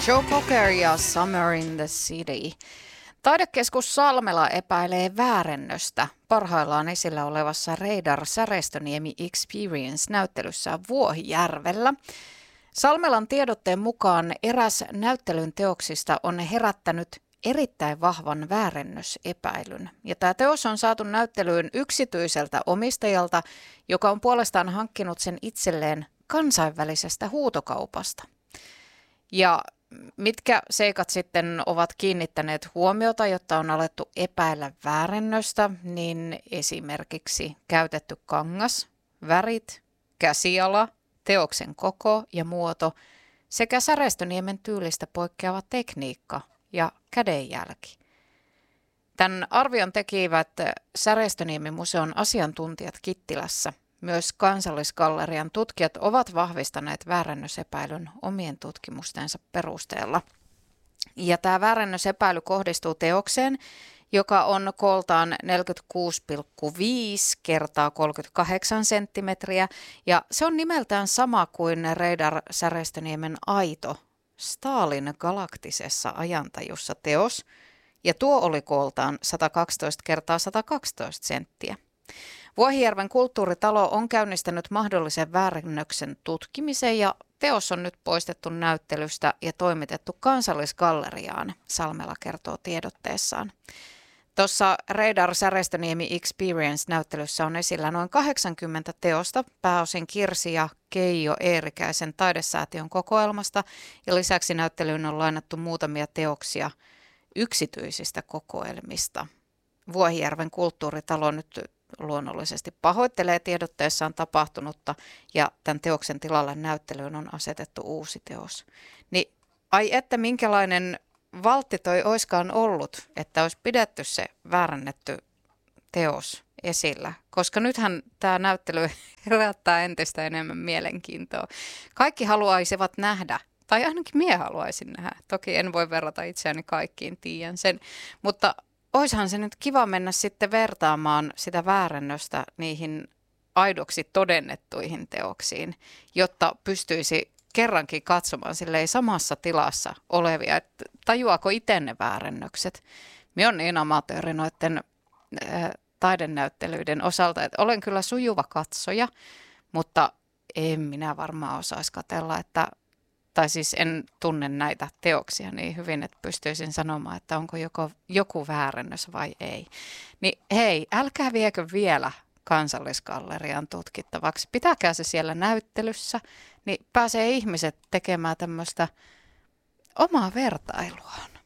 Joe Cocker ja Summer in the City. Taidekeskus Salmela epäilee väärennöstä parhaillaan esillä olevassa Reidar Särestöniemi Experience-näyttelyssä Vuohijärvellä. Salmelan tiedotteen mukaan eräs näyttelyn teoksista on herättänyt erittäin vahvan väärennösepäilyn. Ja tämä teos on saatu näyttelyyn yksityiseltä omistajalta, joka on puolestaan hankkinut sen itselleen kansainvälisestä huutokaupasta. Ja mitkä seikat sitten ovat kiinnittäneet huomiota, jotta on alettu epäillä väärennöstä, niin esimerkiksi käytetty kangas, värit, käsiala, teoksen koko ja muoto sekä Särestöniemen tyylistä poikkeava tekniikka ja kädenjälki. Tämän arvion tekivät Särestöniemen museon asiantuntijat Kittilässä. Myös Kansallisgallerian tutkijat ovat vahvistaneet väärennösepäilyn omien tutkimustensa perusteella. Ja tämä väärennösepäily kohdistuu teokseen, joka on kooltaan 46,5 kertaa 38 senttimetriä, ja se on nimeltään sama kuin Reidar Särestöniemen aito Stalin galaktisessa ajantajussa teos, ja tuo oli kooltaan 112 kertaa 112 senttiä. Vuohijärven kulttuuritalo on käynnistänyt mahdollisen väärennöksen tutkimisen ja teos on nyt poistettu näyttelystä ja toimitettu Kansallisgalleriaan, Salmela kertoo tiedotteessaan. Tuossa Reidar Särestöniemi Experience-näyttelyssä on esillä noin 80 teosta, pääosin Kirsi ja Keijo Eerikäisen taidesäätiön kokoelmasta ja lisäksi näyttelyyn on lainattu muutamia teoksia yksityisistä kokoelmista. Vuohijärven kulttuuritalo nyt luonnollisesti pahoittelee tiedotteessaan tapahtunutta ja tämän teoksen tilalle näyttelyyn on asetettu uusi teos. Niin ai että minkälainen valtti toi oiskaan ollut, että olisi pidetty se väärännetty teos esillä, koska nythän tämä näyttely herättää entistä enemmän mielenkiintoa. Kaikki haluaisivat nähdä, tai ainakin minä haluaisin nähdä. Toki en voi verrata itseäni kaikkiin, tiedän sen, mutta oishan se nyt kiva mennä sitten vertaamaan sitä väärennöstä niihin aidoksi todennettuihin teoksiin, jotta pystyisi kerrankin katsomaan silleen samassa tilassa olevia, että tajuako itse ne väärennökset. Minä olen niin amatööri noiden taidenäyttelyiden osalta, että olen kyllä sujuva katsoja, mutta en minä varmaan osaisi katsella, tai siis en tunne näitä teoksia niin hyvin, että pystyisin sanomaan, että onko joku väärennös vai ei. Niin hei, älkää viekö vielä Kansallisgallerian tutkittavaksi. Pitäkää se siellä näyttelyssä, niin pääsee ihmiset tekemään tämmöistä omaa vertailuaan.